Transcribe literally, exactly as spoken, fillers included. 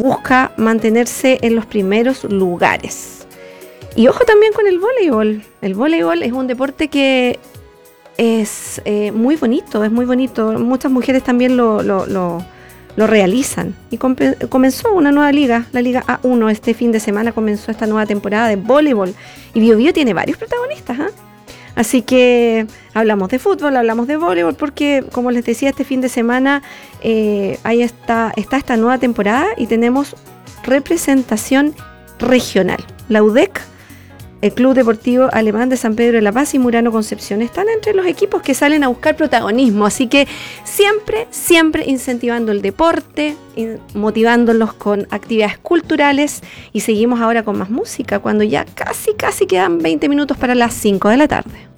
busca mantenerse en los primeros lugares. Y ojo también con el voleibol. El voleibol es un deporte que es eh, muy bonito, es muy bonito. Muchas mujeres también lo, lo, lo, lo realizan. Y comp- comenzó una nueva liga, la Liga A uno. Este fin de semana comenzó esta nueva temporada de voleibol. Y Bio Bio tiene varios protagonistas, ¿eh? Así que hablamos de fútbol, hablamos de voleibol, porque como les decía, este fin de semana eh, ahí está, está esta nueva temporada y tenemos representación regional. La U D E C, el Club Deportivo Alemán de San Pedro de la Paz y Murano Concepción están entre los equipos que salen a buscar protagonismo. Así que siempre, siempre incentivando el deporte, motivándolos con actividades culturales. Y seguimos ahora con más música, cuando ya casi, casi quedan veinte minutos para las cinco de la tarde.